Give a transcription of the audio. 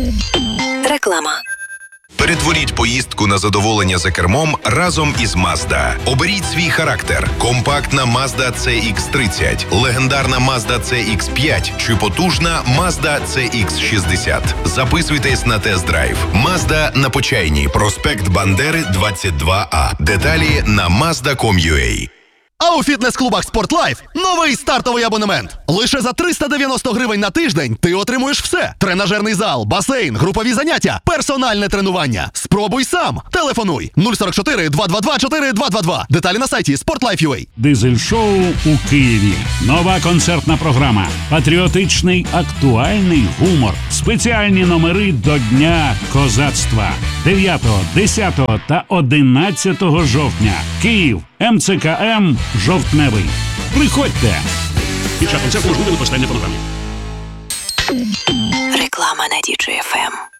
Реклама. Перетворіть поїздку на задоволення за кермом разом із Mazda. Оберіть свій характер. Компактна Mazda CX-30, легендарна Mazda CX-5 чи потужна Mazda CX-60. Записуйтесь на тест-драйв. Mazda на Почайній, проспект Бандери, 22А. Деталі на mazda.com.ua. А у фітнес-клубах «Спортлайф» новий стартовий абонемент. Лише за 390 гривень на тиждень ти отримуєш все. Тренажерний зал, басейн, групові заняття, персональне тренування. Спробуй сам. Телефонуй 044 222 4222. Деталі на сайті sportlife.ua. Дизель-шоу у Києві. Нова концертна програма. Патріотичний актуальний гумор. Спеціальні номери до Дня козацтва. 9, 10 та 11 жовтня. Київ. МЦКМ «Жовтневий». Приходьте! Під час концерту можливе використання фонограми. Реклама на DJ FM.